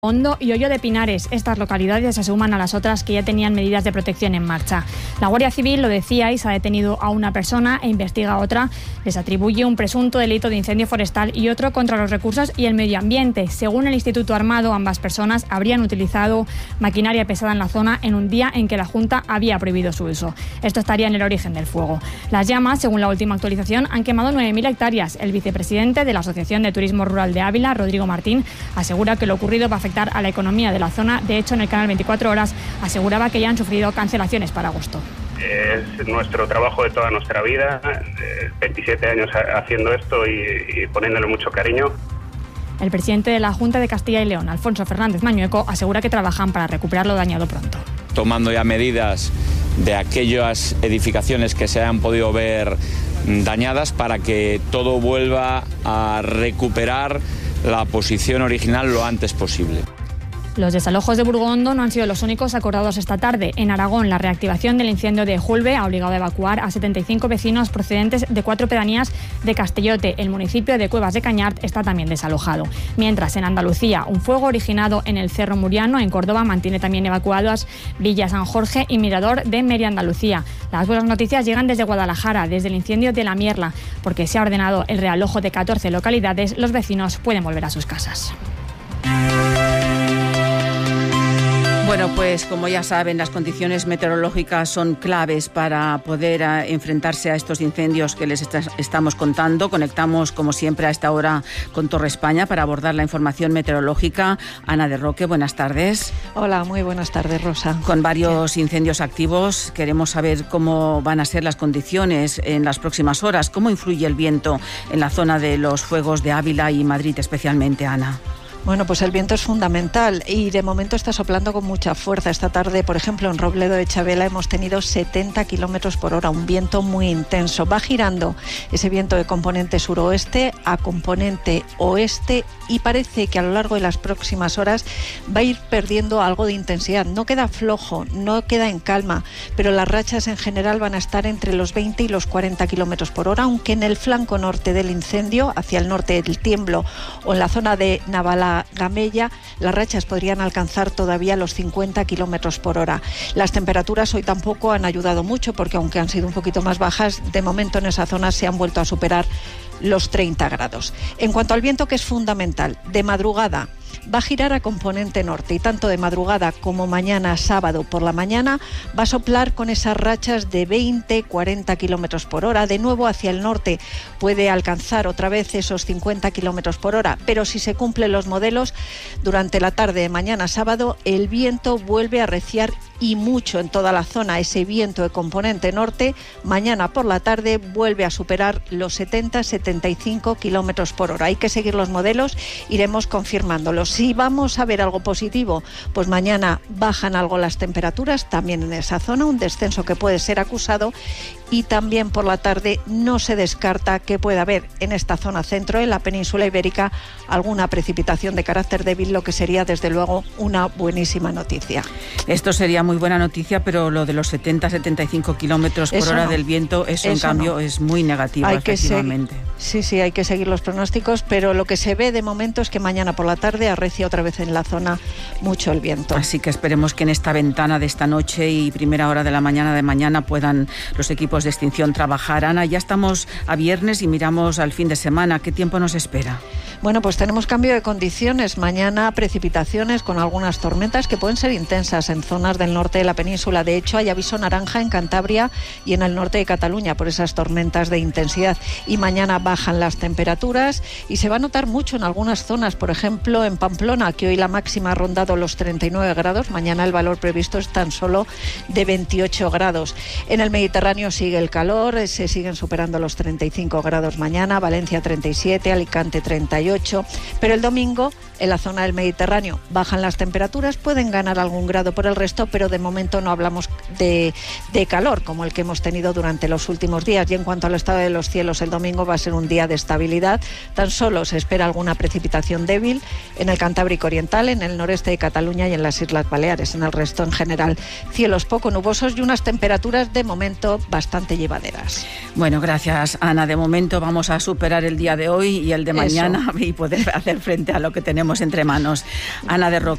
Hondo y Hoyo de Pinares. Estas localidades se suman a las otras que ya tenían medidas de protección en marcha. La Guardia Civil, lo decíais, ha detenido a una persona e investiga a otra. Les atribuye un presunto delito de incendio forestal y otro contra los recursos y el medio ambiente. Según el Instituto Armado, ambas personas habrían utilizado maquinaria pesada en la zona en un día en que la Junta había prohibido su uso. Esto estaría en el origen del fuego. Las llamas, según la última actualización, han quemado 9.000 hectáreas. El vicepresidente de la Asociación de Turismo Rural de Ávila, Rodrigo Martín, asegura que lo ocurrido va a afectar a la economía de la zona. De hecho, en el canal 24 Horas aseguraba que ya han sufrido cancelaciones para agosto. Es nuestro trabajo de toda nuestra vida, 27 años haciendo esto y poniéndole mucho cariño. El presidente de la Junta de Castilla y León, Alfonso Fernández Mañueco, asegura que trabajan para recuperar lo dañado pronto. Tomando ya medidas de aquellas edificaciones que se hayan podido ver dañadas para que todo vuelva a recuperar la posición original lo antes posible. Los desalojos de Burgondo no han sido los únicos acordados esta tarde. En Aragón, la reactivación del incendio de Julbe ha obligado a evacuar a 75 vecinos procedentes de 4 pedanías de Castellote. El municipio de Cuevas de Cañart está también desalojado. Mientras, en Andalucía, un fuego originado en el Cerro Muriano, en Córdoba, mantiene también evacuadas Villa San Jorge y Mirador de Meria, Andalucía. Las buenas noticias llegan desde Guadalajara, desde el incendio de La Mierla, porque se ha ordenado el realojo de 14 localidades. Los vecinos pueden volver a sus casas. Bueno, pues como ya saben, las condiciones meteorológicas son claves para poder enfrentarse a estos incendios que les estamos contando. Conectamos, como siempre, a esta hora con Torre España para abordar la información meteorológica. Ana de Roque, buenas tardes. Hola, muy buenas tardes, Rosa. Con varios incendios activos, queremos saber cómo van a ser las condiciones en las próximas horas. ¿Cómo influye el viento en la zona de los fuegos de Ávila y Madrid especialmente, Ana? Bueno, pues el viento es fundamental y de momento está soplando con mucha fuerza. Esta tarde, por ejemplo, en Robledo de Chavela hemos tenido 70 kilómetros por hora, un viento muy intenso. Va girando ese viento de componente suroeste a componente oeste y parece que a lo largo de las próximas horas va a ir perdiendo algo de intensidad. No queda flojo, no queda en calma, pero las rachas en general van a estar entre los 20 y los 40 kilómetros por hora, aunque en el flanco norte del incendio, hacia el norte del Tiemblo o en la zona de Navala-Gamella, las rachas podrían alcanzar todavía los 50 kilómetros por hora. Las temperaturas hoy tampoco han ayudado mucho porque aunque han sido un poquito más bajas, de momento en esa zona se han vuelto a superar los 30 grados. En cuanto al viento, que es fundamental, de madrugada va a girar a componente norte y tanto de madrugada como mañana sábado por la mañana va a soplar con esas rachas de 20-40 kilómetros por hora. De nuevo hacia el norte puede alcanzar otra vez esos 50 kilómetros por hora, pero si se cumplen los modelos, durante la tarde de mañana sábado el viento vuelve a arreciar y mucho en toda la zona. Ese viento de componente norte mañana por la tarde vuelve a superar los 70-75 kilómetros por hora. Hay que seguir los modelos, iremos confirmándolos. Si vamos a ver algo positivo, pues mañana bajan algo las temperaturas, también en esa zona, un descenso que puede ser acusado, y también por la tarde no se descarta que pueda haber en esta zona centro, en la península ibérica, alguna precipitación de carácter débil, lo que sería desde luego una buenísima noticia. Esto sería muy buena noticia, pero lo de los 70-75 kilómetros por hora del viento, eso en cambio es muy negativo, efectivamente. Sí, hay que seguir los pronósticos, pero lo que se ve de momento es que mañana por la tarde arrecia otra vez en la zona mucho el viento. Así que esperemos que en esta ventana de esta noche y primera hora de la mañana de mañana puedan los equipos de extinción trabajar. Ana, ya estamos a viernes y miramos al fin de semana. ¿Qué tiempo nos espera? Bueno, pues tenemos cambio de condiciones. Mañana precipitaciones con algunas tormentas que pueden ser intensas en zonas del norte de la península. De hecho, hay aviso naranja en Cantabria y en el norte de Cataluña por esas tormentas de intensidad. Y mañana bajan las temperaturas y se va a notar mucho en algunas zonas. Por ejemplo, en Pamplona, que hoy la máxima ha rondado los 39 grados. Mañana el valor previsto es tan solo de 28 grados. En el Mediterráneo sigue el calor, se siguen superando los 35 grados mañana. Valencia 37, Alicante 38. Pero el domingo en la zona del Mediterráneo bajan las temperaturas, pueden ganar algún grado por el resto, pero de momento no hablamos de calor como el que hemos tenido durante los últimos días. Y en cuanto al estado de los cielos, el domingo va a ser un día de estabilidad. Tan solo se espera alguna precipitación débil en el Cantábrico Oriental, en el noreste de Cataluña y en las Islas Baleares. En el resto, en general, cielos poco nubosos y unas temperaturas de momento bastante llevaderas. Bueno, gracias, Ana. De momento vamos a superar el día de hoy y el de mañana y poder hacer frente a lo que tenemos entre manos. Ana de Roque.